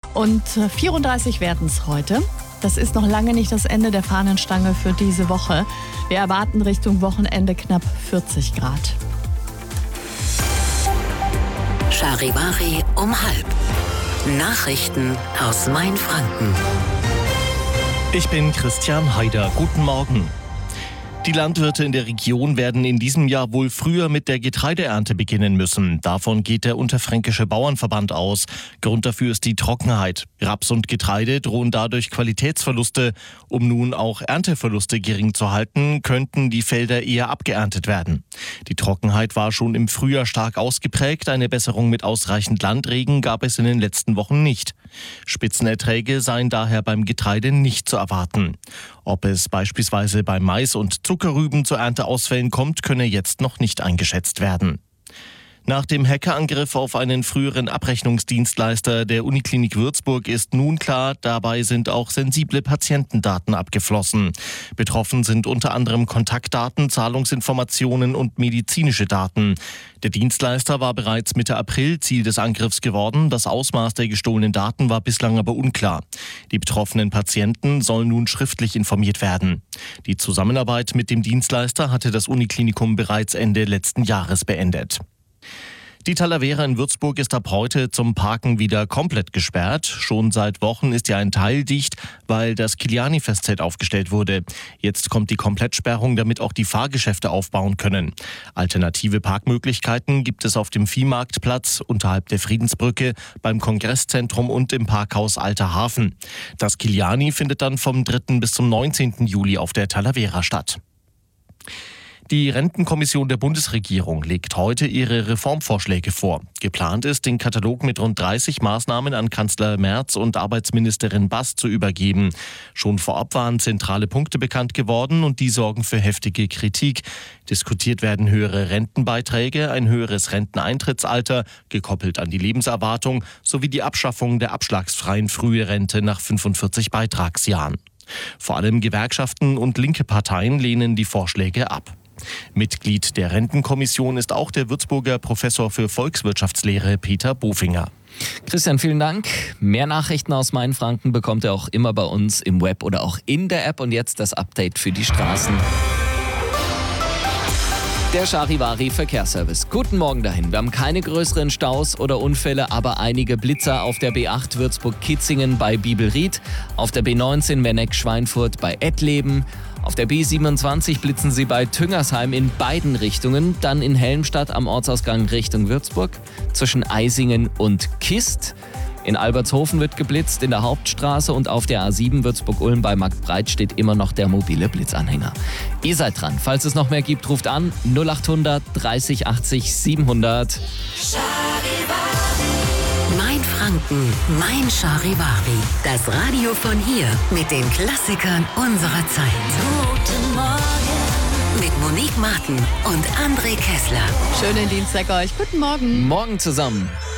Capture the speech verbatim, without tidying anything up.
Und vierunddreißig werden es heute. Das ist noch lange nicht das Ende der Fahnenstange für diese Woche. Wir erwarten Richtung Wochenende knapp vierzig Grad. Charivari um halb. Nachrichten aus Mainfranken. Ich bin Christian Haider. Guten Morgen. Die Landwirte in der Region werden in diesem Jahr wohl früher mit der Getreideernte beginnen müssen. Davon geht der Unterfränkische Bauernverband aus. Grund dafür ist die Trockenheit. Raps und Getreide drohen dadurch Qualitätsverluste. Um nun auch Ernteverluste gering zu halten, könnten die Felder eher abgeerntet werden. Die Trockenheit war schon im Frühjahr stark ausgeprägt. Eine Besserung mit ausreichend Landregen gab es in den letzten Wochen nicht. Spitzenerträge seien daher beim Getreide nicht zu erwarten. Ob es beispielsweise bei Mais und Zuckerrüben zu Ernteausfällen kommt, könne jetzt noch nicht eingeschätzt werden. Nach dem Hackerangriff auf einen früheren Abrechnungsdienstleister der Uniklinik Würzburg ist nun klar, dabei sind auch sensible Patientendaten abgeflossen. Betroffen sind unter anderem Kontaktdaten, Zahlungsinformationen und medizinische Daten. Der Dienstleister war bereits Mitte April Ziel des Angriffs geworden. Das Ausmaß der gestohlenen Daten war bislang aber unklar. Die betroffenen Patienten sollen nun schriftlich informiert werden. Die Zusammenarbeit mit dem Dienstleister hatte das Uniklinikum bereits Ende letzten Jahres beendet. Die Talavera in Würzburg ist ab heute zum Parken wieder komplett gesperrt. Schon seit Wochen ist ja ein Teil dicht, weil das Kiliani-Festzelt aufgestellt wurde. Jetzt kommt die Komplettsperrung, damit auch die Fahrgeschäfte aufbauen können. Alternative Parkmöglichkeiten gibt es auf dem Viehmarktplatz, unterhalb der Friedensbrücke, beim Kongresszentrum und im Parkhaus Alter Hafen. Das Kiliani findet dann vom dritten bis zum neunzehnten Juli auf der Talavera statt. Die Rentenkommission der Bundesregierung legt heute ihre Reformvorschläge vor. Geplant ist, den Katalog mit rund dreißig Maßnahmen an Kanzler Merz und Arbeitsministerin Bass zu übergeben. Schon vorab waren zentrale Punkte bekannt geworden und die sorgen für heftige Kritik. Diskutiert werden höhere Rentenbeiträge, ein höheres Renteneintrittsalter, gekoppelt an die Lebenserwartung, sowie die Abschaffung der abschlagsfreien Frührente nach fünfundvierzig Beitragsjahren. Vor allem Gewerkschaften und linke Parteien lehnen die Vorschläge ab. Mitglied der Rentenkommission ist auch der Würzburger Professor für Volkswirtschaftslehre Peter Bofinger. Christian, vielen Dank. Mehr Nachrichten aus Mainfranken bekommt ihr auch immer bei uns im Web oder auch in der App. Und jetzt das Update für die Straßen. Der Charivari Verkehrsservice. Guten Morgen dahin. Wir haben keine größeren Staus oder Unfälle, aber einige Blitzer auf der B acht Würzburg-Kitzingen bei Bibelried, auf der B neunzehn Werneck-Schweinfurt bei Ettleben, auf der B siebenundzwanzig blitzen sie bei Tüngersheim in beiden Richtungen, dann in Helmstadt am Ortsausgang Richtung Würzburg, zwischen Eisingen und Kist. In Albertshofen wird geblitzt, in der Hauptstraße und auf der A sieben Würzburg-Ulm bei Marktbreit steht immer noch der mobile Blitzanhänger. Ihr seid dran. Falls es noch mehr gibt, ruft an null achthundert dreißig achtzig siebenhundert. Mainfranken, mein Charivari. Das Radio von hier mit den Klassikern unserer Zeit. Guten Morgen. Mit Monique Martin und André Kessler. Schönen Dienstag euch. Guten Morgen. Morgen zusammen.